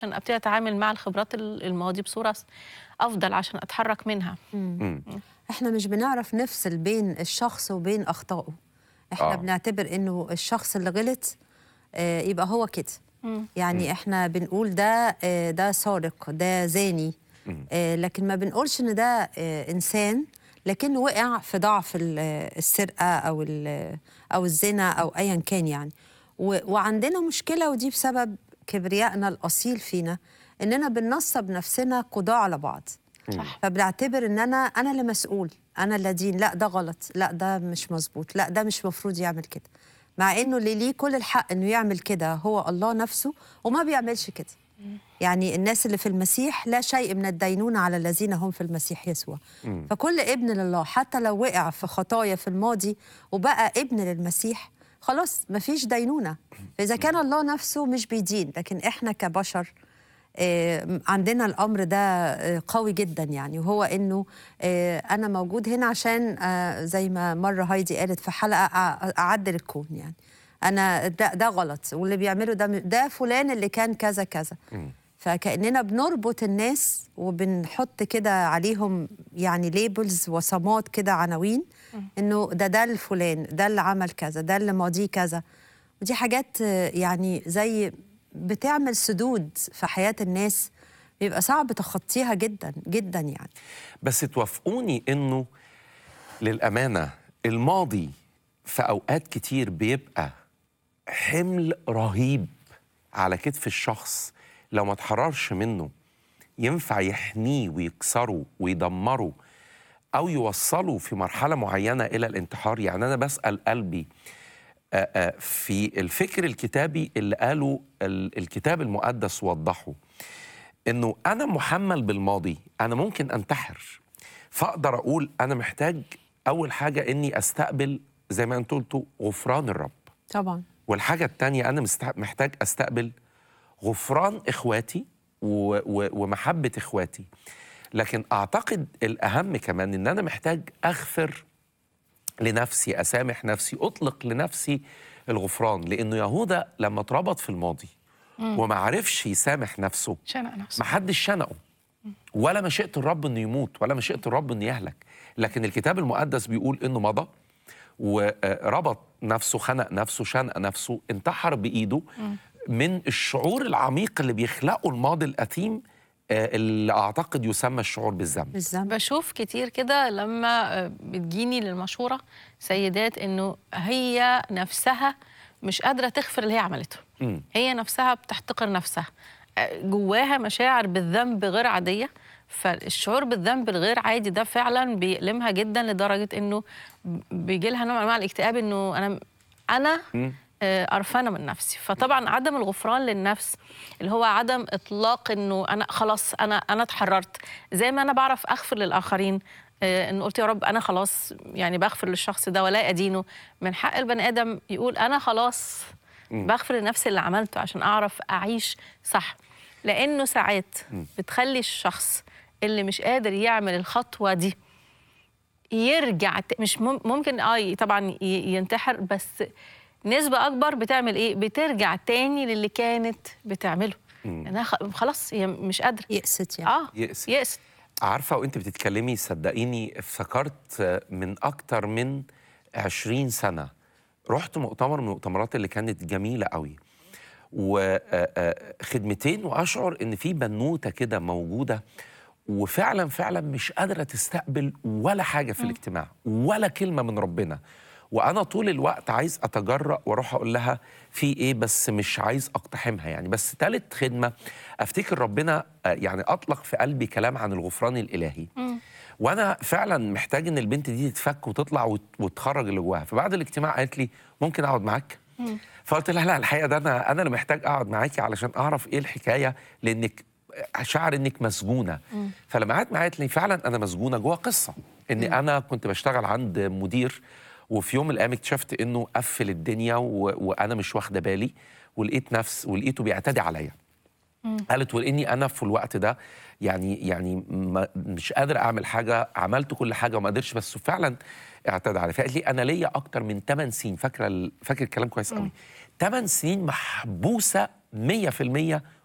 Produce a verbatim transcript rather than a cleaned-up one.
عشان ابتدي اتعامل مع الخبرات الماضي بصوره افضل عشان اتحرك منها. مم. احنا مش بنعرف نفصل بين الشخص وبين اخطائه. احنا آه. بنعتبر انه الشخص اللي غلط آه يبقى هو كده. يعني مم. احنا بنقول ده آه ده سارق، ده زاني، آه لكن ما بنقولش ان ده آه انسان لكنه وقع في ضعف السرقه او او الزنا او ايا كان يعني. وعندنا مشكله، ودي بسبب كبريائنا الاصيل فينا، اننا بننصب نفسنا قضاة على بعض. صح. فبنعتبر ان انا انا اللي مسؤول، انا اللي دين، لا ده غلط، لا ده مش مظبوط، لا ده مش مفروض يعمل كده، مع انه اللي ليه كل الحق انه يعمل كده هو الله نفسه، وما بيعملش كده. يعني الناس اللي في المسيح لا شيء من الدينونة على الذين هم في المسيح يسوع. مم. فكل ابن لله حتى لو وقع في خطايا في الماضي وبقى ابن للمسيح خلاص مفيش دينونة. فإذا كان الله نفسه مش بيدين، لكن إحنا كبشر آه عندنا الأمر ده آه قوي جدا يعني، وهو إنه آه أنا موجود هنا عشان آه زي ما مرة هايدي قالت في حلقة أعدل الكون. يعني أنا ده, ده غلط، واللي بيعمله ده ده فلان اللي كان كذا كذا. مم. فكأننا بنربط الناس وبنحط كده عليهم يعني ليبلز وصمات كده، عناوين، إنه ده ده الفلان، ده اللي عمل كذا، ده اللي ماضيه كذا. ودي حاجات يعني زي بتعمل سدود في حياة الناس، بيبقى صعب تخطيها جدا جدا يعني. بس توافقوني إنه للأمانة الماضي في أوقات كتير بيبقى حمل رهيب على كتف الشخص، لو ما تحررش منه ينفع يحنيه ويكسره ويدمره أو يوصله في مرحلة معينة إلى الانتحار. يعني أنا بسأل قلبي في الفكر الكتابي اللي قاله الكتاب المقدس وضحه، إنه أنا محمل بالماضي، أنا ممكن أنتحر، فأقدر أقول أنا محتاج أول حاجة إني أستقبل زي ما أنتوا قلتوا غفران الرب طبعا. والحاجة التانية أنا محتاج أستقبل غفران إخواتي و و ومحبة إخواتي. لكن أعتقد الأهم كمان إن أنا محتاج أغفر لنفسي، أسامح نفسي، أطلق لنفسي الغفران. لأنه يهوذا لما اتربط في الماضي مم. وما عرفش يسامح نفسه، شنق نفسه، ما حدش شنقه، ولا مشيئة الرب إنه يموت، ولا مشيئة الرب إنه يهلك. لكن الكتاب المقدس بيقول إنه مضى وربط نفسه، خنق نفسه، شنق نفسه، انتحر بإيده مم. من الشعور العميق اللي بيخلقه الماضي الأثيم، اللي أعتقد يسمى الشعور بالذنب. بالذنب. بشوف كتير كده لما بتجيني للمشورة سيدات إنه هي نفسها مش قادرة تغفر اللي هي عملته. م. هي نفسها بتحتقر نفسها، جواها مشاعر بالذنب غير عادية. فالشعور بالذنب الغير عادي ده فعلا بيألمها جدا، لدرجة إنه بيجي لها نوع من أنواع الاكتئاب، إنه أنا أنا م. قرفانه من نفسي. فطبعا عدم الغفران للنفس اللي هو عدم اطلاق انه انا خلاص انا انا اتحررت، زي ما انا بعرف اغفر للاخرين، ان قلت يا رب انا خلاص يعني بغفر للشخص ده ولا ادينه. من حق البني ادم يقول انا خلاص بغفر لنفسي اللي عملته عشان اعرف اعيش صح. لانه ساعات بتخلي الشخص اللي مش قادر يعمل الخطوه دي يرجع، مش ممكن اه طبعا ينتحر، بس نسبة أكبر بتعمل إيه؟ بترجع تاني للي كانت بتعمله. يعني خلاص هي مش قادرة، يأست يعني. آه يأست. يأست. عارفة وأنت بتتكلمي صدقيني افتكرت من أكتر من عشرين سنة رحت مؤتمر من المؤتمرات اللي كانت جميلة قوي، وخدمتين، وأشعر إن في بنوتة كده موجودة وفعلا فعلا مش قادرة تستقبل ولا حاجة في م. الاجتماع ولا كلمة من ربنا. وأنا طول الوقت عايز أتجرأ وأروح أقول لها في إيه، بس مش عايز أقتحمها يعني. بس تالت خدمة أفتكر ربنا يعني أطلق في قلبي كلام عن الغفران الإلهي، م. وأنا فعلا محتاج إن البنت دي تتفك وتطلع وتخرج اللي جواها. فبعد الاجتماع قالت لي ممكن أقعد معاك؟ م. فقلت لها لا الحقيقة ده أنا أنا اللي محتاج أقعد معاكي علشان أعرف إيه الحكاية، لأنك شعر إنك مسجونة. م. فلما قعدت معايا قالت لي فعلا أنا مسجونة جوا قصة إني م. أنا كنت بشتغل عند مدير، وفي يوم من الايام اكتشفت انه قفل الدنيا و... وانا مش واخده بالي، ولقيت نفس ولقيته بيعتدي عليا. قالت ولاني انا في الوقت ده يعني يعني ما مش قادر اعمل حاجه، عملت كل حاجه وما قدرتش، بس فعلا اعتدى عليا. فقالت لي انا ليا اكتر من ثمان سنين، فاكره ال... فاكر الكلام كويس قوي، ثمان سنين محبوسه مية في المية